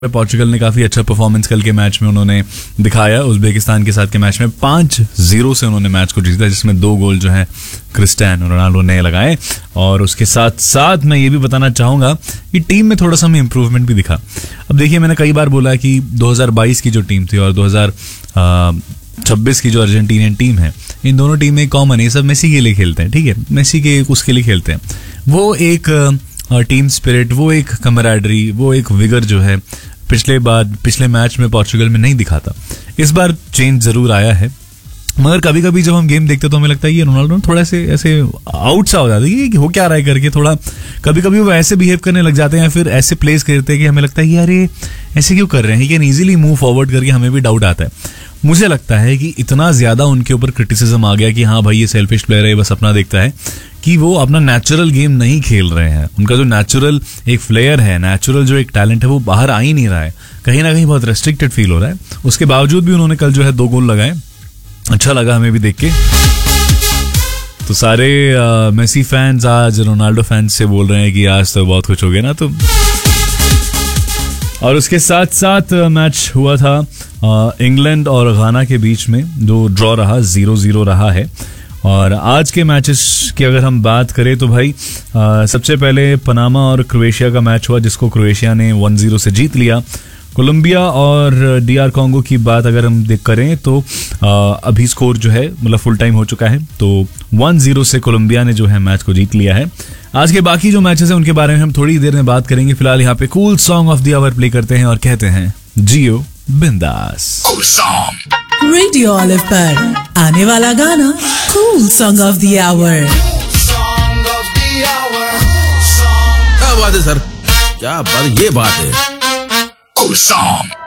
Portugal ने काफी अच्छा परफॉर्मेंस कल के मैच में उन्होंने दिखाया। उज्बेकिस्तान के साथ के मैच में 5-0 से उन्होंने मैच को जीता, जिसमें 2 गोल जो है क्रिस्टियानो रोनाल्डो ने लगाए। और उसके साथ साथ मैं ये भी बताना चाहूंगा कि टीम में थोड़ा सा हमें इंप्रूवमेंट भी दिखा। अब देखिए, मैंने कई बार बोला कि 2022 की जो टीम थी और 2026 की जो अर्जेंटीनियन टीम है, इन दोनों टीम में कॉमन है, सब मेसी के लिए खेलते हैं। ठीक है, मेसी के उसके लिए खेलते हैं। वो एक टीम स्पिरिट, वो एक कमराडरी, वो एक विगर जो है पिछले मैच में पोर्चुगल में नहीं दिखा था। इस बार चेंज जरूर आया है, मगर कभी कभी जब हम गेम देखते तो हमें लगता है ये रोनाल्डो थोड़ा ऐसे आउट सा हो जाता है कि हो क्या रहा है करके। थोड़ा कभी कभी वो ऐसे बिहेव करने लग जाते हैं या फिर ऐसे प्लेस करते हैं कि हमें लगता है यार ये ऐसे क्यों कर रहे हैं। He can easily move forward करके हमें भी डाउट आता है। मुझे लगता है कि इतना ज्यादा उनके ऊपर क्रिटिसिज्म आ गया कि हाँ भाई ये सेल्फिश प्लेयर है, बस अपना देखता है, कि वो अपना नेचुरल गेम नहीं खेल रहे हैं। उनका जो नेचुरल एक फ्लेयर है, नेचुरल जो एक टैलेंट है, वो बाहर आ ही नहीं रहा है। कहीं ना कहीं बहुत रेस्ट्रिक्टेड फील हो रहा है। उसके बावजूद भी उन्होंने कल जो है 2 गोल लगाए। अच्छा लगा हमें भी देख के। तो सारे मेसी फैंस आज रोनाल्डो फैंस से बोल रहे हैं कि आज तो बहुत कुछ हो गया ना। तो और उसके साथ साथ मैच हुआ था इंग्लैंड और घाना के बीच में, जो ड्रॉ रहा, 0-0 रहा है। और आज के मैचेस की अगर हम बात करें तो भाई सबसे पहले पनामा और क्रोएशिया का मैच हुआ, जिसको क्रोएशिया ने 1-0 से जीत लिया। कोलंबिया और DR कॉन्गो की बात अगर हम करें तो अभी स्कोर जो है मतलब फुल टाइम हो चुका है, तो 1-0 से कोलंबिया ने जो है मैच को जीत लिया है। आज के बाकी जो मैचेस हैं उनके बारे में हम थोड़ी देर में बात करेंगे। फिलहाल यहाँ पे cool song of the our play करते हैं और कहते हैं जियो बिंदास। रेडियो ऑलिव पर आने वाला गाना cool song of the our. क्या बात है सर, क्या बात, ये बात है। Cool song.